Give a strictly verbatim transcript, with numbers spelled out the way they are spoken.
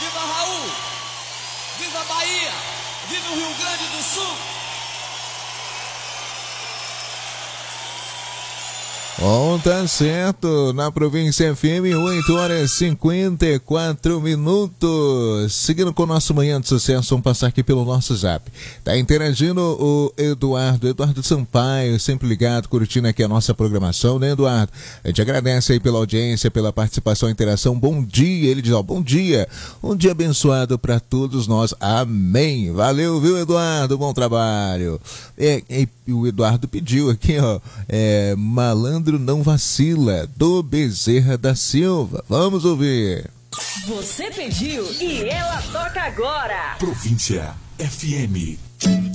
Viva Raul! Viva Bahia! Viva o Rio Grande do Sul! Bom, tá certo, na província F M, oito horas e cinquenta e quatro minutos. Seguindo com o nosso Manhã de Sucesso, vamos passar aqui pelo nosso zap. Tá interagindo o Eduardo, Eduardo Sampaio, sempre ligado, curtindo aqui a nossa programação, né, Eduardo? A gente agradece aí pela audiência, pela participação e interação. Bom dia, ele diz, ó, bom dia, um dia abençoado para todos nós, amém. Valeu, viu, Eduardo, bom trabalho. É, é, o Eduardo pediu aqui, ó, é, malandro não vacila, do Bezerra da Silva. Vamos ouvir. Você pediu e ela toca agora. Província F M.